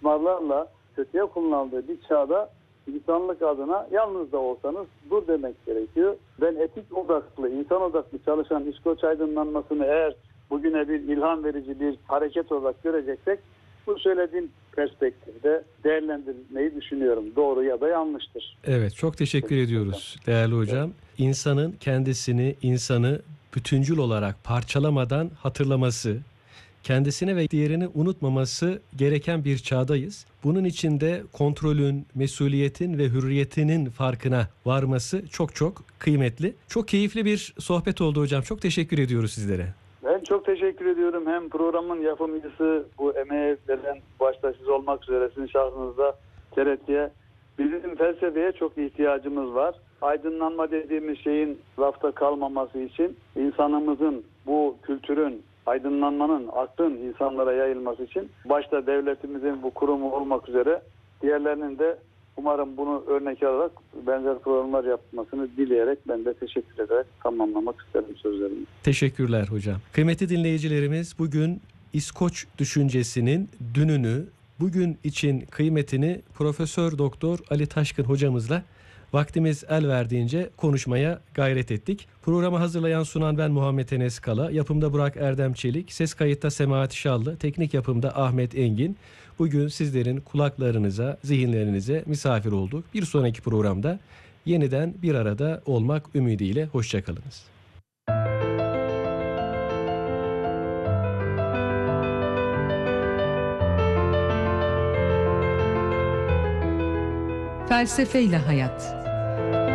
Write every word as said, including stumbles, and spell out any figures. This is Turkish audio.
istismarlarla kötüye kullanıldığı bir çağda insanlık adına yalnız da olsanız dur demek gerekiyor. Ben etik odaklı, insan odaklı çalışan İskoç aydınlanmasını eğer bugüne bir ilham verici bir hareket olarak göreceksek, bu söylediğim perspektifte değerlendirmeyi düşünüyorum. Doğru ya da yanlıştır. Evet, çok teşekkür ediyoruz değerli hocam. İnsanın kendisini, insanı bütüncül olarak parçalamadan hatırlaması, kendisine ve diğerini unutmaması gereken bir çağdayız. Bunun için de kontrolün, mesuliyetin ve hürriyetinin farkına varması çok çok kıymetli. Çok keyifli bir sohbet oldu hocam. Çok teşekkür ediyoruz sizlere. Ben çok teşekkür ediyorum. Hem programın yapımcısı, bu emeğe veren başta siz olmak üzere sizin şahsınızda T R T'ye, bizim felsefeye çok ihtiyacımız var. Aydınlanma dediğimiz şeyin rafta kalmaması için insanımızın, bu kültürün, aydınlanmanın, aklın insanlara yayılması için başta devletimizin bu kurumu olmak üzere diğerlerinin de umarım bunu örnek alarak benzer programlar yapmasını dileyerek ben de teşekkür ederek tamamlamak isterim sözlerimi. Teşekkürler hocam. Kıymetli dinleyicilerimiz, bugün İskoç düşüncesinin dününü, bugün için kıymetini Profesör Doktor Ali Taşkın hocamızla vaktimiz el verdiğince konuşmaya gayret ettik. Programı hazırlayan sunan ben Muhammed Enes Kala, yapımda Burak Erdem Çelik, ses kayıtta Semahat Şallı, teknik yapımda Ahmet Engin. Bugün sizlerin kulaklarınıza, zihinlerinize misafir olduk. Bir sonraki programda yeniden bir arada olmak ümidiyle hoşçakalınız. Felsefeyle Hayat.